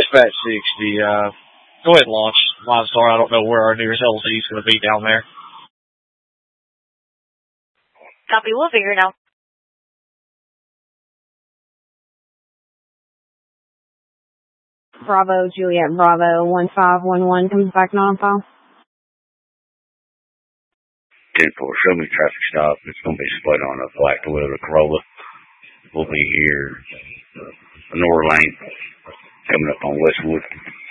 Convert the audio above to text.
Dispatch 60, go ahead and launch Line Star. I don't know where our nearest LZ is going to be down there. Copy, we'll figure it out. Bravo, Juliet, Bravo, 1511, comes back non-file. 10-4, show me traffic stop. It's going to be split on a black Toyota Corolla. We'll be here, North Lane, coming up on Westwood.